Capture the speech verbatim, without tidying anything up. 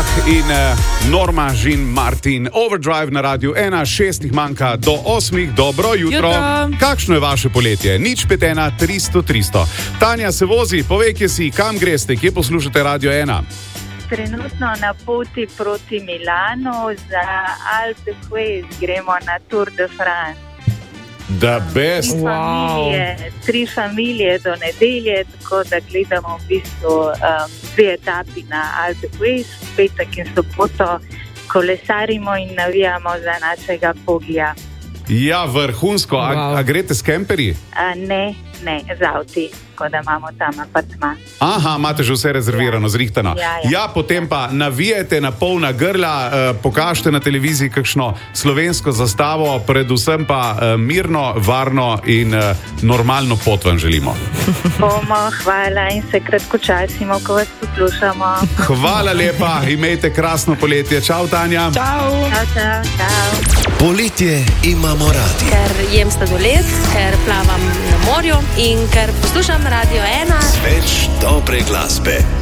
Novak in uh, Norma Jean Martin. Overdrive na Radiu ena, šestih manjka do osmih. Dobro jutro. jutro. Kakšno je vaše poletje? Nič pet ena, tristo, tristo. Tanja se vozi, povej, kje si, kam greste, kje poslušate Radio ena? Trenutno na poti proti Milanu za Alpe d'Huez, gremo na Tour de France. The best. Tri familije, wow. tri familije do nedelje, tako da gledamo v bistvu um, dve etapi na Alpe d'Huez, petek in soboto kolesarimo in navijamo za našega Pogija. Ja, vrhunsko. A, wow. a greste s kemperji? A, ne, ne, z avti, tako da imamo tam apartma. Aha, imate že vse rezervirano, ja. zrihtano. Ja, ja. ja, potem pa navijete na polna grla, eh, pokažite na televiziji kakšno slovensko zastavo, predvsem pa eh, mirno, varno in eh, normalno pot vam želimo. Bomo, hvala in se kratkočasimo, ko vas poslušamo. Hvala lepa, imejte krasno poletje. Čau, Tanja. Čau. Čau, čau, čau. Poletje imamo radi. Ker jem sladoled, ker plavam na morju in ker poslušam Radio ena. Več dobre glasbe.